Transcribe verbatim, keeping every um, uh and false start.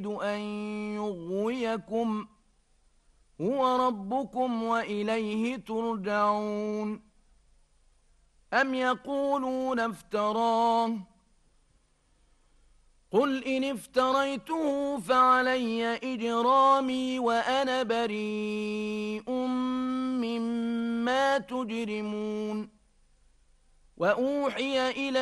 أن يغويكم هو ربكم وإليه ترجعون أم يقولون افتراه قل إن افتريته فعلي إجرامي وأنا بريء مما تجرمون وأوحي إلى